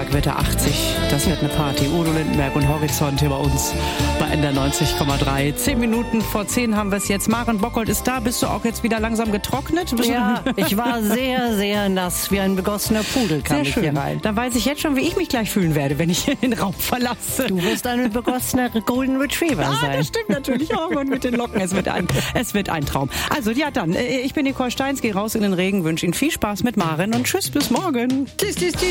Lindenberg wird er 80. Das wird eine Party. Udo Lindenberg und Horizont hier bei uns bei NDR 90,3. 10 Minuten vor 10 haben wir es jetzt. Maren Bockholt ist da. Bist du auch jetzt wieder langsam getrocknet? Ja, ich war sehr, sehr nass. Wie ein begossener Pudel kam ich hier rein. Dann weiß ich jetzt schon, wie ich mich gleich fühlen werde, wenn ich den Raum verlasse. Du wirst ein begossener Golden Retriever sein. Das stimmt natürlich auch. Und mit den Locken, es wird ein Traum. Also ja dann, ich bin Nicole Steins, gehe raus in den Regen, wünsche Ihnen viel Spaß mit Maren und tschüss, bis morgen. Tschüss, tschüss, tschüss.